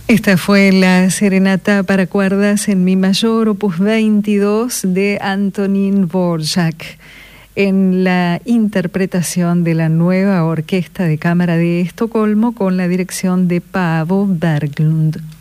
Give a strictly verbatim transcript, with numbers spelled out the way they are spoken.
Esta fue la serenata para cuerdas en mi mayor, opus veintidós, de Antonín Dvorak, en la interpretación de la nueva Orquesta de Cámara de Estocolmo con la dirección de Paavo Berglund.